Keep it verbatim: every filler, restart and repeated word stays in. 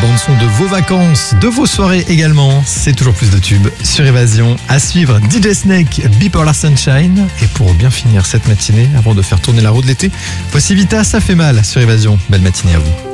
bande son de vos vacances, de vos soirées également. C'est toujours plus de tubes sur Évasion. À suivre, D J Snake, Bipolar Sunshine. Et pour bien finir cette matinée, avant de faire tourner la roue de l'été, voici Vita, ça fait mal sur Évasion. Belle matinée à vous.